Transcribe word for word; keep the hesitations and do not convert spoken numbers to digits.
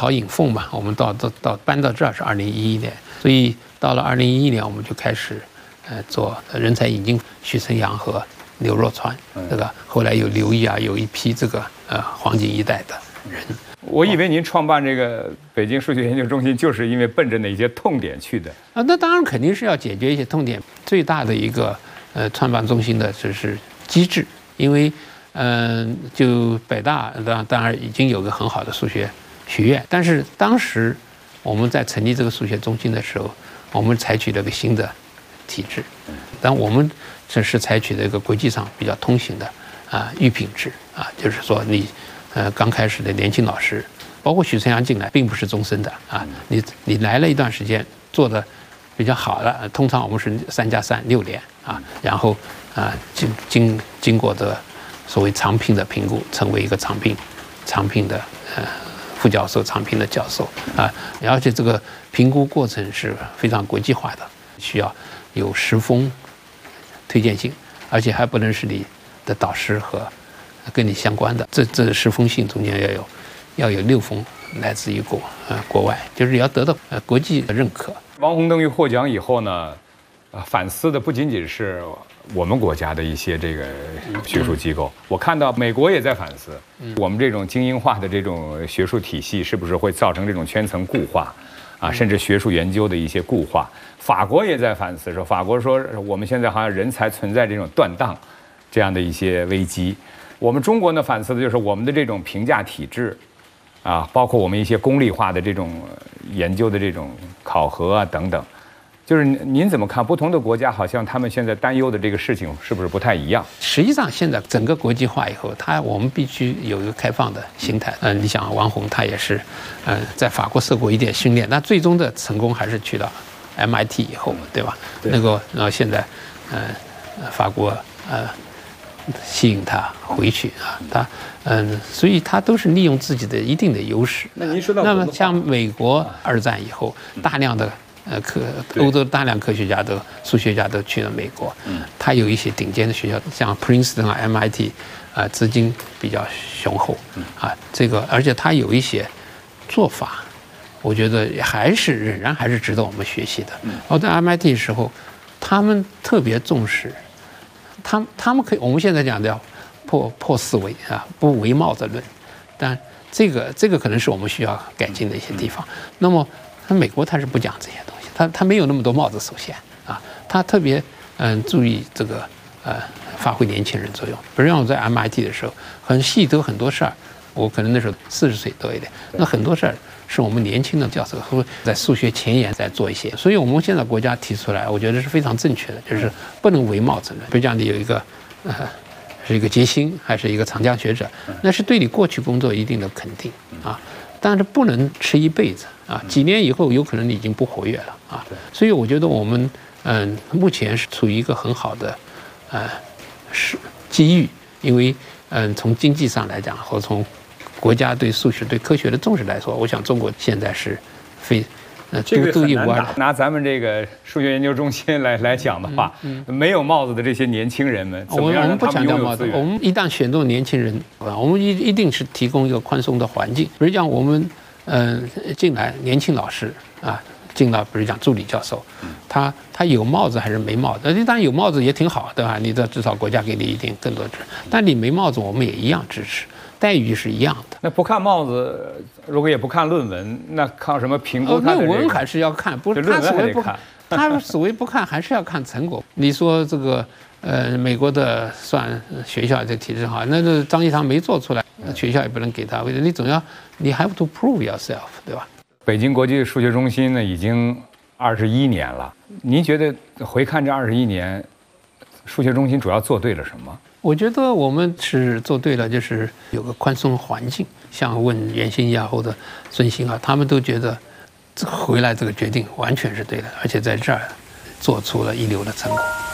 槽引凤嘛，我们到到到搬到这儿是二零一一年，所以到了二零一一年我们就开始，呃，做人才引进，许承阳和刘若川，这个后来有刘毅啊，有一批这个呃黄金一代的人。 我以为您创办这个北京数学研究中心，就是因为奔着哪些痛点去的啊？那当然肯定是要解决一些痛点。最大的一个呃创办中心的就是机制，因为嗯、呃，就北大当当然已经有个很好的数学学院，但是当时我们在成立这个数学中心的时候，我们采取了个新的体制，但我们这是采取了一个国际上比较通行的啊预品制啊，就是说你。呃，刚开始的年轻老师，包括许承阳进来，并不是终身的啊。你你来了一段时间，做的比较好了，通常我们是三加三六年啊，然后啊经经经过的所谓长聘的评估，成为一个长聘长聘的呃副教授、长聘的教授啊。而且这个评估过程是非常国际化的，需要有十封推荐信，而且还不能是你的导师和。跟你相关的，这这十封信中间要有，要有六封来自于国呃国外，就是要得到呃国际的认可。 王洪登于获奖以后呢，呃，反思的不仅仅是我们国家的一些这个学术机构，我看到美国也在反思，我们这种精英化的这种学术体系是不是会造成这种圈层固化，啊，甚至学术研究的一些固化。法国也在反思，说法国说我们现在好像人才存在这种断档，这样的一些危机。我们中国呢反思的就是我们的这种评价体制，啊，包括我们一些功利化的这种研究的这种考核啊等等，就是您怎么看？不同的国家好像他们现在担忧的这个事情是不是不太一样？ 实际上，现在整个国际化以后，它我们必须有一个开放的心态。嗯、呃，你想王洪他也是，嗯、呃，在法国受过一点训练，那最终的成功还是去到 M I T 以后，对吧？对那个呃，现在，呃，法国呃。吸引他回去啊，他嗯，所以他都是利用自己的一定的优势。 那您说到那么像美国二战以后，大量的呃科欧洲大量科学家都数学家都去了美国，嗯，他有一些顶尖的学校，像 Princeton 啊 M I T 啊、呃，资金比较雄厚啊，这个而且他有一些做法，我觉得还是仍然还是值得我们学习的。我在 M I T 的时候，他们特别重视。他们他们可以，我们现在讲的破破思维啊，不唯帽子论，但这个这个可能是我们需要改进的一些地方。那么，美国他是不讲这些东西，他他没有那么多帽子，首先啊，他特别嗯注意这个呃发挥年轻人作用。比如像我在 M I T 的时候，很细都很多事儿，我可能那时候四十岁多一点，那很多事儿是我们年轻的教授会在数学前沿在做一些，所以我们现在国家提出来，我觉得是非常正确的，就是不能唯帽子论。比如讲你有一个呃是一个杰星，还是一个长江学者，那是对你过去工作一定的肯定啊，但是不能吃一辈子啊，几年以后有可能你已经不活跃了啊。所以我觉得我们嗯、呃、目前是处于一个很好的呃是机遇，因为嗯、呃、从经济上来讲和从国家对数学、对科学的重视来说，我想中国现在是非呃独独一无二的。 拿咱们这个数学研究中心来来讲的话，嗯嗯、没有帽子的这些年轻人们，怎么样让他们拥有资源？ 我们不强调帽子，我们一旦选中年轻人，我们一一定是提供一个宽松的环境。比如讲，我们嗯、呃、进来年轻老师啊，进到比如讲助理教授，他他有帽子还是没帽子？当然有帽子也挺好，对吧？你这至少国家给你一点更多支持，但你没帽子，我们也一样支持。待遇是一样的。 那不看帽子，如果也不看论文，那靠什么评估他的、这个？ 论文还是要看，不是他所谓不看，他所谓不看还是要看成果。你说这个呃，美国的算学校这体制好，那个张一堂没做出来，学校也不能给他，为了你总要你 have to prove yourself， 对吧？ 北京国际数学中心呢，已经二十一年了。您觉得回看这二十一年，数学中心主要做对了什么？ 我觉得我们是做对了，就是有个宽松环境。像问袁兴义啊或者孙兴啊，他们都觉得这回来这个决定完全是对的，而且在这儿做出了一流的成果。